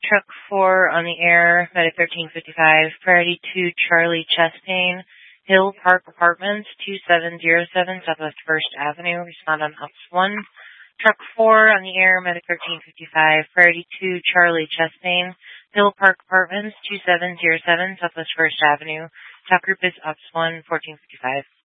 Truck 4 on the air, Medic 1355, priority 2 Charlie Chastain, Hill Park Apartments, 2707 Southwest 1st Avenue, respond on Ops 1. Truck 4 on the air, Medic 1355, priority 2 Charlie Chastain, Hill Park Apartments, 2707 Southwest 1st Avenue. Top group is Ops 1, 1455.